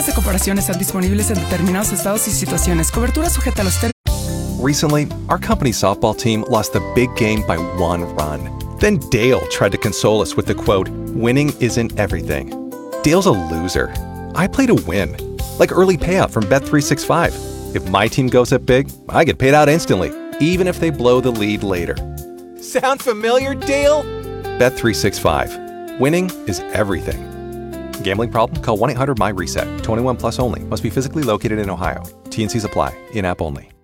de comparación están disponibles en determinados estados y situaciones. Cobertura sujeta a los términos. Recently, our company softball team lost the big game by 1 run. Then Dale tried to console us with the quote, "Winning isn't everything." Dale's a loser. I play to win. Like early payout from Bet365. If my team goes up big, I get paid out instantly, even if they blow the lead later. Sound familiar, Dale? Bet365. Winning is everything. Gambling problem? Call 1-800-MY-RESET. 21 plus only. Must be physically located in Ohio. T&Cs apply. In-app only.